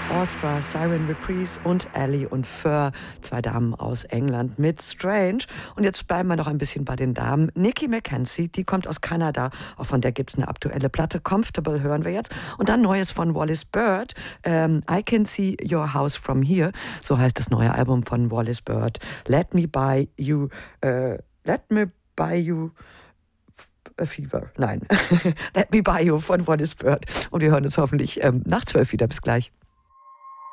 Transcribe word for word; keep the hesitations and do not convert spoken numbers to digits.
Orchestra, Siren Reprise und Ellie und Fur, zwei Damen aus England mit Strange. Und jetzt bleiben wir noch ein bisschen bei den Damen. Nikki McKenzie, die kommt aus Kanada, auch von der gibt es eine aktuelle Platte. Comfortable hören wir jetzt. Und dann Neues von Wallis Bird, ähm, I Can See Your House From Here, so heißt das neue Album von Wallis Bird. Let Me Buy You, äh, Let Me Buy You a Fever, nein, Let Me Buy You von Wallis Bird. Und wir hören uns hoffentlich ähm, nach zwölf wieder. Bis gleich.